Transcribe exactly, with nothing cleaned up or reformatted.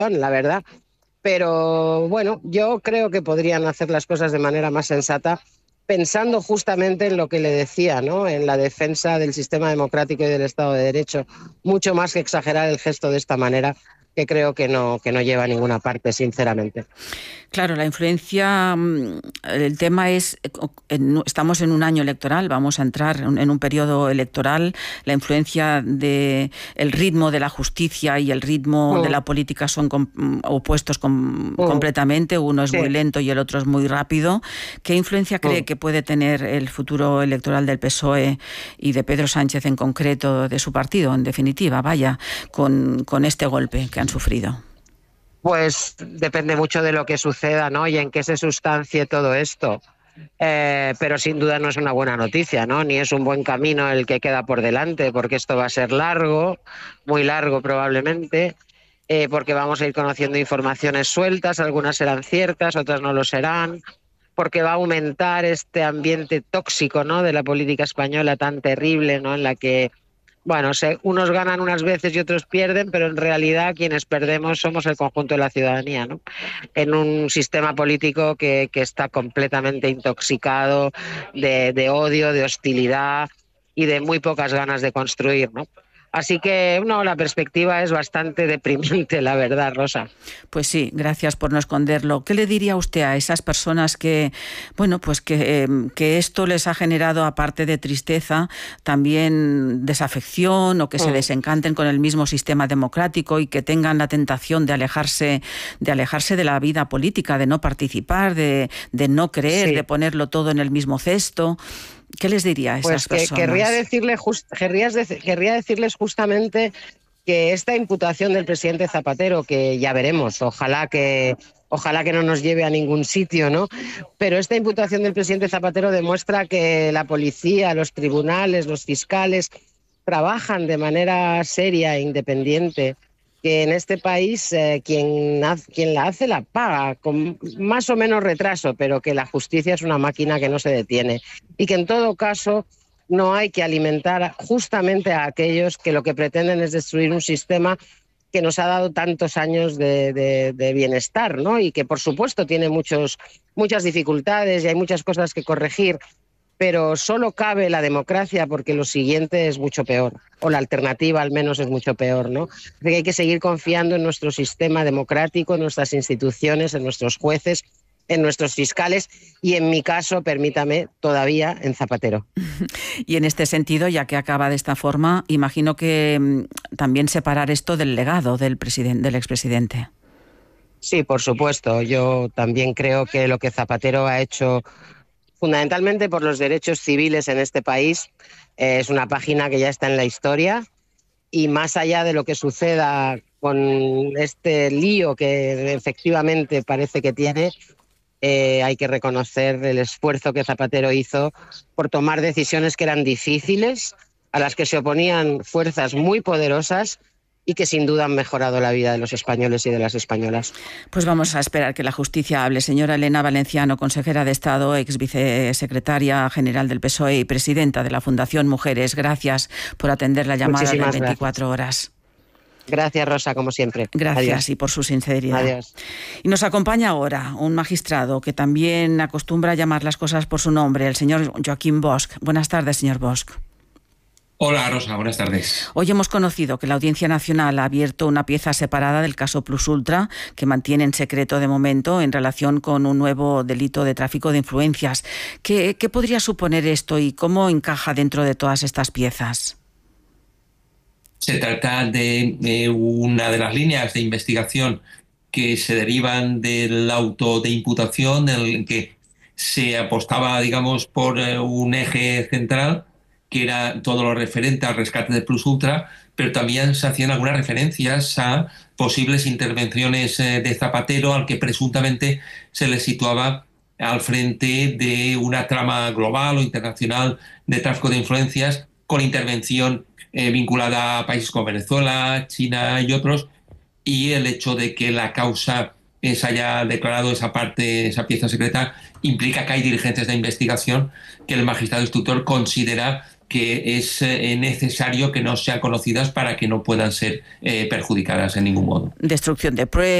la verdad. Pero bueno, yo creo que podrían hacer las cosas de manera más sensata, pensando justamente en lo que le decía, ¿no? En la defensa del sistema democrático y del Estado de Derecho, mucho más que exagerar el gesto de esta manera, que creo que no, que no lleva a ninguna parte, sinceramente. Claro, la influencia, el tema es, estamos en un año electoral, vamos a entrar en un periodo electoral, la influencia de el ritmo de la justicia y el ritmo de Mm, la política son com, opuestos com, mm, completamente, uno es sí, muy lento y el otro es muy rápido. ¿Qué influencia cree mm. que puede tener el futuro electoral del P S O E y de Pedro Sánchez en concreto, de su partido, en definitiva, vaya, con, con este golpe que han sufrido? Pues depende mucho de lo que suceda, ¿no? Y en qué se sustancie todo esto. Eh, pero sin duda no es una buena noticia, ¿no? Ni es un buen camino el que queda por delante, porque esto va a ser largo, muy largo probablemente, eh, porque vamos a ir conociendo informaciones sueltas, algunas serán ciertas, otras no lo serán, porque va a aumentar este ambiente tóxico, ¿no? De la política española tan terrible, ¿no? En la que bueno, se, unos ganan unas veces y otros pierden, pero en realidad quienes perdemos somos el conjunto de la ciudadanía, ¿no? En un sistema político que, que está completamente intoxicado de, de odio, de hostilidad y de muy pocas ganas de construir, ¿no? Así que, no, la perspectiva es bastante deprimente, la verdad, Rosa. Pues sí, gracias por no esconderlo. ¿Qué le diría usted a esas personas que, bueno, pues que, eh, que esto les ha generado, aparte de tristeza, también desafección o que se Mm. desencanten con el mismo sistema democrático y que tengan la tentación de alejarse, de alejarse de la vida política, de no participar, de, de no creer, de Sí, ponerlo todo en el mismo cesto? ¿Qué les diría a esas pues que querría personas? decirle just, querría, querría decirles justamente que esta imputación del presidente Zapatero, que ya veremos, ojalá que, ojalá que no nos lleve a ningún sitio, ¿no? Pero esta imputación del presidente Zapatero demuestra que la policía, los tribunales, los fiscales trabajan de manera seria e independiente, que en este país eh, quien, quien la hace la paga, con más o menos retraso, pero que la justicia es una máquina que no se detiene y que en todo caso no hay que alimentar justamente a aquellos que lo que pretenden es destruir un sistema que nos ha dado tantos años de, de, de bienestar, ¿no? Y que por supuesto tiene muchos, muchas dificultades y hay muchas cosas que corregir, pero solo cabe la democracia porque lo siguiente es mucho peor, o la alternativa al menos es mucho peor, ¿no? Así que hay que seguir confiando en nuestro sistema democrático, en nuestras instituciones, en nuestros jueces, en nuestros fiscales y, en mi caso, permítame, todavía en Zapatero. Y en este sentido, ya que acaba de esta forma, imagino que mmm, también separar esto del legado del, presiden- del expresidente. Sí, por supuesto. Yo también creo que lo que Zapatero ha hecho fundamentalmente por los derechos civiles en este país eh, es una página que ya está en la historia y más allá de lo que suceda con este lío que efectivamente parece que tiene, eh, hay que reconocer el esfuerzo que Zapatero hizo por tomar decisiones que eran difíciles, a las que se oponían fuerzas muy poderosas y que sin duda han mejorado la vida de los españoles y de las españolas. Pues vamos a esperar que la justicia hable. Señora Elena Valenciano, consejera de Estado, ex vicesecretaria general del P S O E y presidenta de la Fundación Mujeres, gracias por atender la llamada de Muchísimas veinticuatro gracias. horas. Gracias, Rosa, como siempre. Gracias Adiós. y por su sinceridad. Adiós. Y nos acompaña ahora un magistrado que también acostumbra a llamar las cosas por su nombre, el señor Joaquín Bosch. Buenas tardes, señor Bosch. Hola, Rosa, buenas tardes. Hoy hemos conocido que la Audiencia Nacional ha abierto una pieza separada del caso Plus Ultra, que mantiene en secreto de momento en relación con un nuevo delito de tráfico de influencias. ¿Qué, qué podría suponer esto y cómo encaja dentro de todas estas piezas? Se trata de, de una de las líneas de investigación que se derivan del auto de imputación, en el que se apostaba, digamos, por un eje central, que era todo lo referente al rescate de Plus Ultra, pero también se hacían algunas referencias a posibles intervenciones de Zapatero, al que presuntamente se le situaba al frente de una trama global o internacional de tráfico de influencias, con intervención eh, vinculada a países como Venezuela, China y otros, y el hecho de que la causa eh, se haya declarado esa parte, esa pieza secreta, implica que hay diligencias de investigación que el magistrado instructor considera que es eh, necesario que no sean conocidas para que no puedan ser eh, perjudicadas en ningún modo. Destrucción de pruebas.